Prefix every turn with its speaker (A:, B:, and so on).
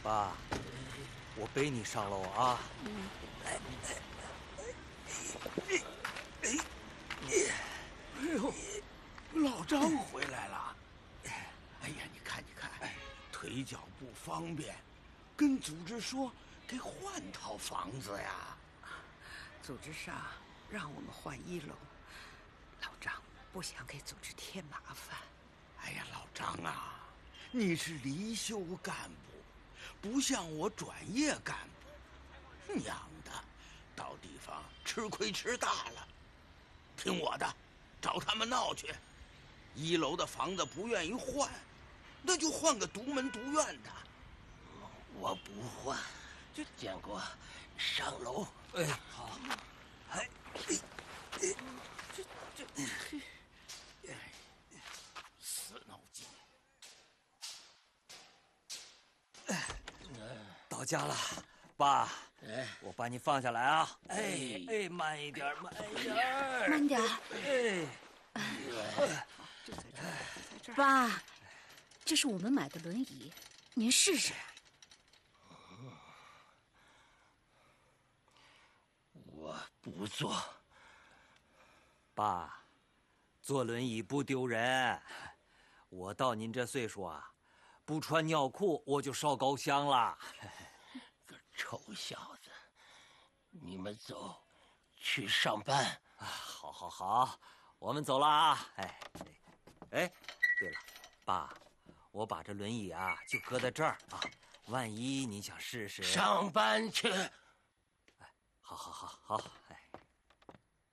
A: 爸，我背你上楼啊。来，
B: 哎呦，老张回来了。哎呀，你看，腿脚不方便，跟组织说给换套房子呀。
C: 组织上让我们换1楼，老张不想给组织添麻烦。
B: 哎呀，老张啊，你是离休干部，不像我转业干部，娘的，到地方吃亏吃大了。听我的，找他们闹去。1楼的房子不愿意换，那就换个独门独院的。
D: 我不换，建国，上楼。
A: 哎，好。哎，
B: 死脑筋。
A: 到家了，爸。
D: 哎，
A: 我把你放下来啊！哎，慢一点，慢一点，
E: 慢点。
C: 这
E: 爸，这是我们买的轮椅，您试试。
D: 我不坐。
A: 爸，坐轮椅不丢人。我到您这岁数啊，不穿尿裤我就烧高香了。
D: 个臭小子，你们走，去上班。
A: 啊，好，我们走了啊！哎，对了，爸，我把这轮椅啊就搁在这儿啊，万一你想试试。
D: 上班去。
A: 好，哎。